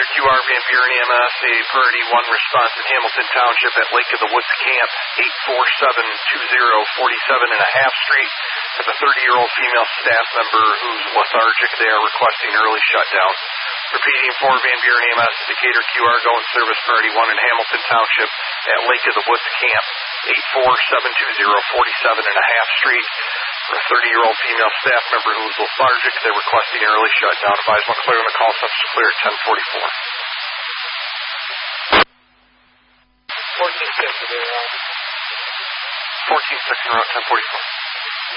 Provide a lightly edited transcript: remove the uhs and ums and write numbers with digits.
Decatur QR Van Buren EMS, a priority 1 response in Hamilton Township at Lake of the Woods Camp, 84720 and a half Street. With a 30-year-old female staff member who's lethargic. They are requesting early shutdown. Repeating for Van Buren EMS, Decatur QR go in service priority 1 in Hamilton Township at Lake of the Woods Camp, 84720 and a half Street. For a 30-year-old female staff member who is lethargic, they're requesting early shutdown. Advise Montclair on the call, subject clear at 1044. 14-6 14-6 en route, 1044.